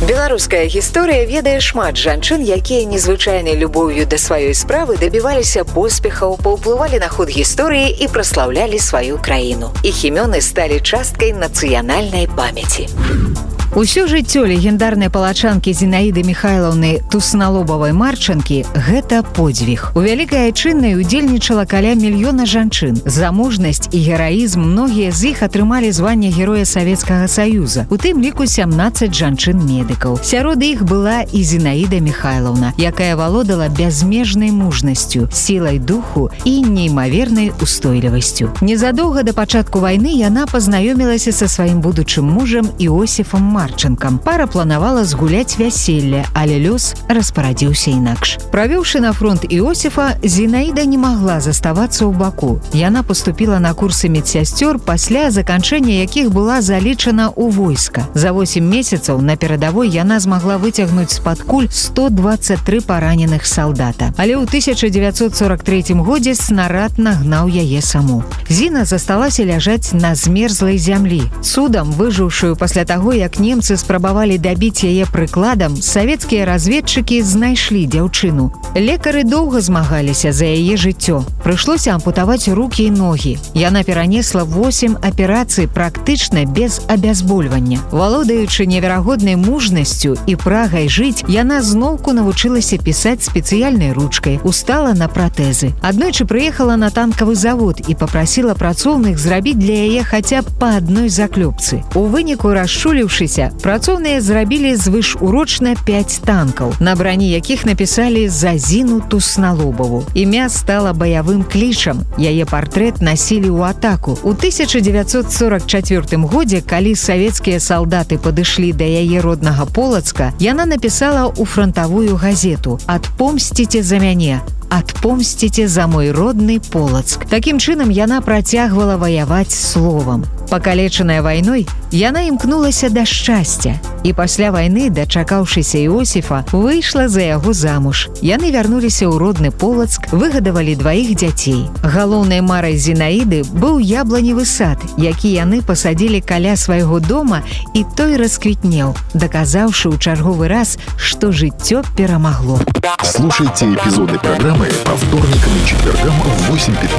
Беларуская гісторыя ведае шмат жанчын, якія незвычайнай любоўю да сваёй справы дабіваліся поспехаў, паўплывалі на ход гісторыі і праслаўлялі сваю краіну. Іх імёны сталі часткай нацыянальнай памяці. Усё жыццё легендарнай палачанкі Зінаіды Міхайлаўны Тусналобавай-Марчанкі – гэта подзвіг. У вялікай айчыннай удзельнічала каля мільёна жанчын. За мужнасць і гераізм многія з іх атрымалі званне Героя Савецкага Саюза. У тым ліку 17 жанчын-медыкаў. Сярод іх была і Зінаіда Міхайлаўна, якая валодала бязмежнай мужнасцю, сілай духу і неймавернай устойлівасцю. Незадоўга да пачатку вайны яна пазнаёмілася са сваім будучым мужам Іосіфам Марчанкам. Пара планавала згуляць вяселле, але лёс распарадзіўся інакш. Правёўшы на фронт Іосіфа, Зінаіда не магла заставацца ў баку. Яна паступіла на курсы медсясцёр, пасля заканчэння якіх была залічана ў войска. За 8 месяцаў на перадавой яна змагла выцягнуць з-пад куль 123 параненых салдата. Але ў 1943 годзе снарад нагнаў яе саму. Зіна засталася ляжаць на змерзлай зямлі. Цудам выжыўшую пасля таго, як немцы спрабавалі дабіць яе прыкладам, савецкія разведчыкі знайшлі дзяўчыну. Лекары доўга змагаліся за яе жыццё. Прыйшлося ампутаваць рукі і ногі. Яна перанесла 8 аперацый практычна без абязбольвання. Валодаючы неверагоднай мужнасцю і прагай жыць, яна зноўку навучылася пісаць спецыяльнай ручкай, устала на пратэзы. Аднойчы прыехала на танкавы завод і папрасіла працоўных зрабіць для яе хаця б па адной заклёпцы. У выніку, расчуліўшыся, працоўныя зрабілі звышурочна 5 танкаў, на брані якіх напісалі «За Зіну Тусналобаву». Імя стала баявым клічам. Яе партрэт насілі ў атаку. У 1944 годзе, калі савецкія салдаты падышлі да яе роднага Полацка, яна напісала ў франтавую газету «Адпомсціце за мяне». «Адпомсціце за мой родны Полацк». Такім чынам яна працягвала ваяваць словам. Пакалечаная вайной, яна імкнулася да шчасця. І пасля вайны, дачакаўшыся Іосіфа, выйшла за яго замуж. Яны вярнуліся ў родны Полацк, выгадавалі 2 дзяцей. Галоўнай марай Зінаіды быў ябланевы сад, які яны пасадзілі каля свайго дома, і той расквітнеў, даказаўшы ў чарговы раз, што жыццё перамагло. Слушайте эпизоды программы по вторникам и четвергам в 8:15.